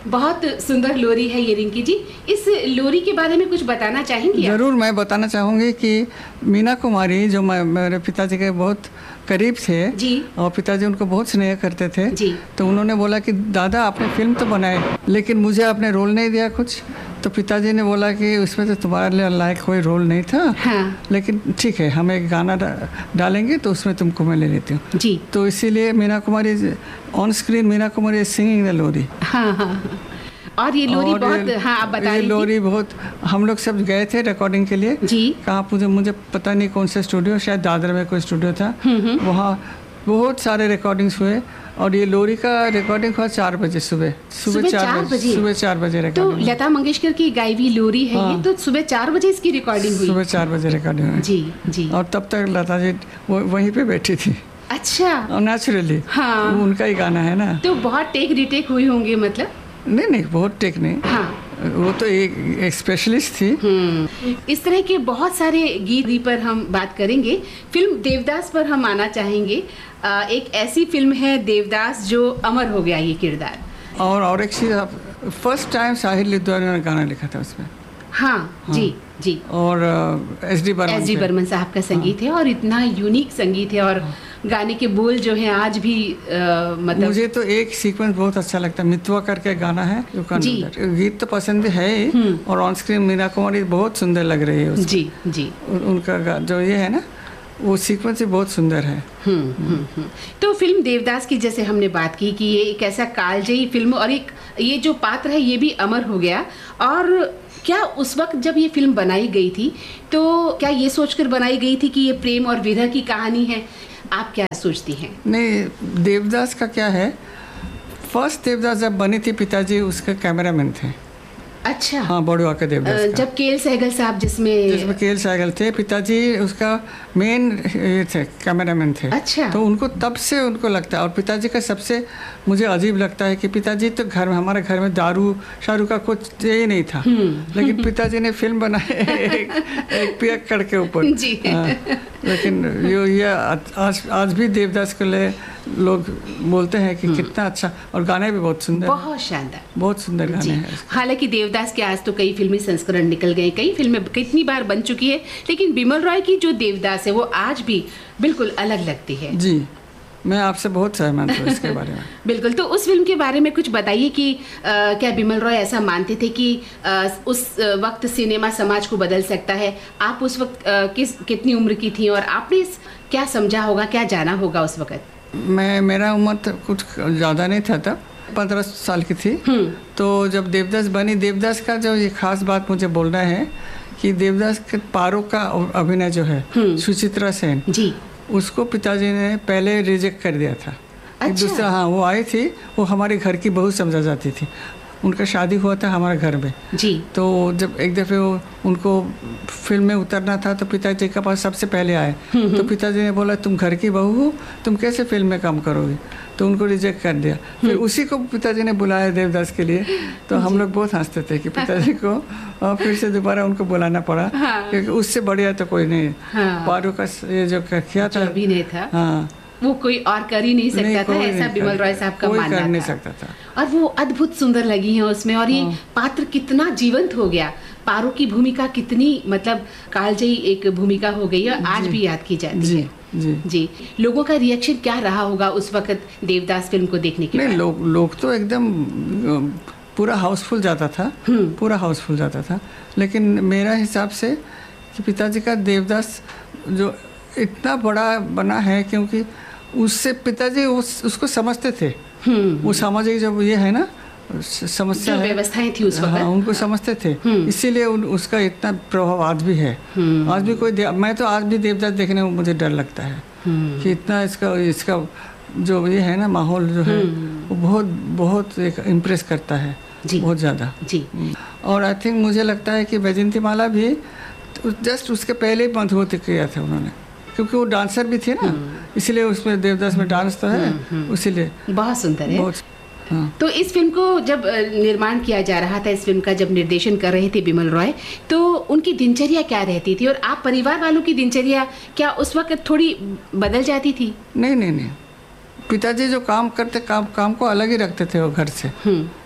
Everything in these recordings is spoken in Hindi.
बहुत सुंदर लोरी है ये रिंकी जी। इस लोरी के बारे में कुछ बताना चाहेंगी? जरूर, मैं बताना चाहूँगी कि मीना कुमारी जो मेरे पिताजी के बहुत करीब थे जी, और पिताजी उनको बहुत स्नेह करते थे जी। तो उन्होंने बोला कि दादा आपने फिल्म तो बनाए लेकिन मुझे आपने रोल नहीं दिया कुछ। तो पिताजी ने बोला कि उसमें तो तुम्हारे लायक कोई रोल नहीं था। हाँ। लेकिन ठीक है, हम एक गाना डालेंगे तो उसमें तुमको मैं ले लेती हूँ जी। तो इसीलिए Meena Kumari on screen Meena Kumari singing the लोरी। हाँ हाँ। और ये लोरी बहुत, हाँ आप बता रही थी। लोरी बहुत, हम लोग सब गए थे रिकॉर्डिंग के लिए जी। कहाँ मुझे पता नहीं कौन सा स्टूडियो, शायद दादर में कोई स्टूडियो था। वहाँ बहुत सारे रिकॉर्डिंग्स हुए और ये लोरी का रिकॉर्डिंग हुआ 4 बजे सुबह 4 बजे रिकॉर्डिंग। तो लता मंगेशकर की गाई हुई लोरी है ये, तो सुबह 4 बजे इसकी रिकॉर्डिंग हुई। सुबह 4 बजे रिकॉर्डिंग हुई जी जी। और तब तक लता जी वहीं पे बैठी थी। अच्छा। और नेचुरली हाँ, उनका ही गाना है ना। तो बहुत टेक रिटेक हुए होंगे मतलब? नहीं, बहुत टेक नहीं। हाँ, वो तो एक स्पेशलिस्ट थी। इस तरह के बहुत सारे गीत पर हम बात करेंगे। फिल्म देवदास पर हम आना चाहेंगे। एक ऐसी फिल्म है देवदास जो अमर हो गया ये किरदार। और एक चीज़, फर्स्ट टाइम साहिर लिद्वानी ने गाना लिखा था उसमें। हाँ जी जी। और एस डी बर्मन साहब का संगीत है और इतना यूनिक संगीत है और गाने के बोल जो हैं आज भी मतलब मुझे तो एक सीक्वेंस बहुत अच्छा लगता है, मितवा करके गाना है गीत तो पसंद है ही और ऑन स्क्रीन मीना कुमारी बहुत सुंदर लग रही है जी जी। उनका जो ये है ना वो सीक्वेंस ही बहुत सुंदर है। तो फिल्म देवदास की जैसे हमने बात की कि ये एक ऐसा कालजयी फिल्म और एक ये जो पात्र है ये भी अमर हो गया। और क्या उस वक्त जब ये फिल्म बनाई गई थी तो क्या ये सोचकर बनाई गई थी कि ये प्रेम और विरह की कहानी है? आप क्या सोचती हैं? नहीं, देवदास का क्या है, फर्स्ट देवदास जब बनी थी पिताजी उसके कैमरामैन थे। अच्छा। हाँ, बड़ुआ के देवदास का। जब केएल सहगल साहब जिसमें केएल सहगल थे, पिताजी उसका मेन ये थे, कैमरामैन थे। अच्छा। तो उनको तब से उनको लगता है और पिताजी का सबसे मुझे अजीब लगता है कि पिताजी तो घर में, हमारे घर में दारू शारू का कुछ यही नहीं था लेकिन पिताजी ने फिल्म बनाई एक पियक्कड़ के ऊपर। लेकिन ये आज भी देवदास को ले लोग बोलते हैं कि कितना अच्छा, और गाने भी बहुत सुंदर, बहुत शानदार, बहुत सुंदर गाने हैं। हालांकि देवदास के आज तो कई फिल्मी संस्करण निकल गए, कई फिल्में कितनी बार बन चुकी है, लेकिन बिमल रॉय की जो देवदास है वो आज भी बिल्कुल अलग लगती है। जी, मैं आपसे बहुत सहमत हूँ इसके बारे में। बिल्कुल। तो उस फिल्म के बारे में कुछ बताइए कि क्या बिमल रॉय ऐसा मानते थे कि उस वक्त सिनेमा समाज को बदल सकता है? आप उस वक्त कितनी उम्र की थी और आपने क्या समझा होगा, क्या जाना होगा उस वक्त? मेरा उम्र तो कुछ ज़्यादा नहीं था तब, 15 साल की थी। तो जब देवदास बनी, देवदास का जो ये खास बात मुझे बोलना है कि देवदास के पारो का अभिनय जो है सुचित्रा सेन जी, उसको पिताजी ने पहले रिजेक्ट कर दिया था। अच्छा। दूसरा, हाँ, वो आई थी, वो हमारे घर की बहू समझा जाती थी, उनका शादी हुआ था हमारे घर में जी। तो जब एक दफ़े वो उनको फिल्म में उतरना था तो पिताजी के पास सबसे पहले आए तो पिताजी ने बोला तुम घर की बहू हो, तुम कैसे फिल्म में काम करोगे? तो उनको रिजेक्ट कर दिया। फिर उसी को पिताजी ने बुलाया देवदास के लिए, तो हम लोग बहुत हंसते थे कि पिताजी को फिर से दोबारा उनको बुलाना पड़ा। क्योंकि उससे बढ़िया तो कोई नहीं। पारो का ये जो किया था अभिनय था, हाँ, वो कोई और कर ही नहीं सकता था, ऐसा बिमल रॉय साहब का मानना था। नहीं सकता था। और वो अद्भुत सुंदर लगी हैं उसमें, और ये पात्र कितना जीवंत हो गया। पारो की भूमिका कितनी मतलब कालजयी एक भूमिका हो गई है, आज भी याद की जाती है। जी। लोगों का रिएक्शन क्या रहा होगा उस वक्त देवदास फिल्म को देखने के बाद? लोग तो एकदम पूरा हाउसफुल जाता था, पूरा हाउसफुल जाता था। लेकिन मेरा हिसाब से कि पिताजी का देवदास जो इतना बड़ा बना है क्योंकि उससे पिताजी उसको समझते थे। वो सामाजिक जब ये है ना समस्या है, व्यवस्थाएं थी उस वक्त, हाँ, उनको समझते थे, इसीलिए उसका इतना प्रभाव आज भी है। आज भी मैं तो आज भी देवदास देखने में मुझे डर लगता है कि इतना इसका जो ये है ना माहौल जो है वो बहुत बहुत एक इम्प्रेस करता है, बहुत ज़्यादा जी। और आई थिंक मुझे लगता है कि वैजयंती माला भी जस्ट उसके पहले ही मधुमती किया था उन्होंने, क्योंकि वो डांसर भी थी ना, इसलिए उसमें देवदास में डांस तो है, इसीलिए बहुत सुंदर है। बहुत, हाँ। तो इस फिल्म को जब निर्माण किया जा रहा था, इस फिल्म का जब निर्देशन कर रहे थे बिमल रॉय, तो उनकी दिनचर्या क्या रहती थी और आप परिवार वालों की दिनचर्या क्या उस वक्त थोड़ी बदल जाती थी? नहीं, पिताजी जो काम करते काम को अलग ही रखते थे वो घर से।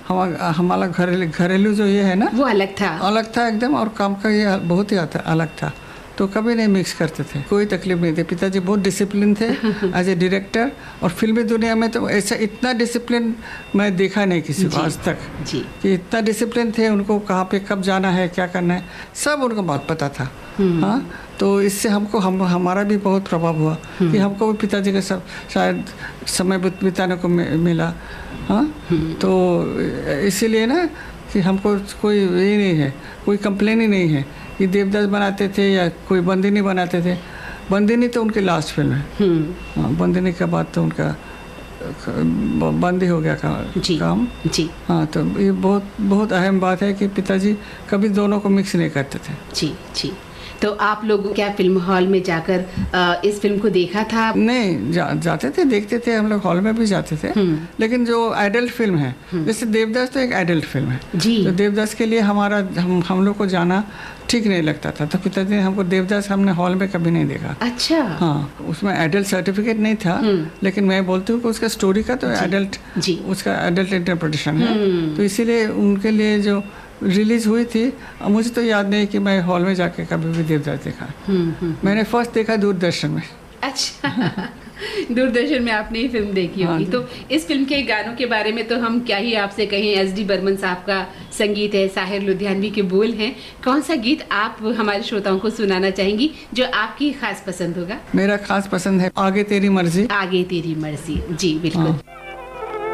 हमारा घरेलू जो ये है ना वो अलग था एकदम, और काम का ये बहुत ही अलग था। तो कभी नहीं मिक्स करते थे, कोई तकलीफ नहीं थी। पिताजी बहुत डिसिप्लिन थे एज ए डायरेक्टर, और फिल्मी दुनिया में तो ऐसा इतना डिसिप्लिन मैं देखा नहीं किसी को आज तक जी। कि इतना डिसिप्लिन थे। उनको कहाँ पे कब जाना है, क्या करना है, सब उनको बहुत पता था। हाँ, तो इससे हमारा भी बहुत प्रभाव हुआ कि हमको भी पिताजी के सब शायद समय बिताने को मिला। हाँ, तो इसीलिए ना कि हमको कोई ये नहीं है, कोई कंप्लेन ही नहीं है कि देवदास बनाते थे या कोई बंदिनी बनाते थे। बंदिनी तो उनकी लास्ट फिल्म है। हाँ, बंदिनी के बाद तो उनका बंद ही हो गया काम जी। हाँ, तो ये बहुत अहम बात है कि पिताजी कभी दोनों को मिक्स नहीं करते थे। जी। तो आप लोग क्या फिल्म हॉल में जाकर इस फिल्म को देखा था? नहीं, जाते थे, देखते थे, हम लोग हॉल में भी जाते थे। लेकिन जो एडल्ट फिल्म है, जैसे देवदास तो एक एडल्ट फिल्म है जी। तो देवदास के लिए हम लोग को जाना ठीक नहीं लगता था। तो पिताजी ने हमको देवदास हमने हॉल में कभी नहीं देखा। अच्छा। हाँ, उसमें एडल्ट सर्टिफिकेट नहीं था, लेकिन मैं बोलती हूँ कि उसका स्टोरी का तो एडल्ट, उसका एडल्ट इंटरप्रिटेशन है। तो इसीलिए उनके लिए जो रिलीज हुई थी, मुझे तो याद नहीं कि मैं हॉल में जाके कभी भी देवदास देखा। मैंने फर्स्ट देखा दूरदर्शन में। अच्छा। दूरदर्शन में आपने ये फिल्म देखी होगी। तो इस फिल्म के गानों के बारे में तो हम क्या ही आपसे कहें। एस.डी. बर्मन साहब का संगीत है, साहिर लुधियानवी के बोल हैं। कौन सा गीत आप हमारे श्रोताओं को सुनाना चाहेंगी जो आपकी खास पसंद होगा? मेरा खास पसंद है आगे तेरी मर्जी। आगे तेरी मर्जी, जी बिल्कुल।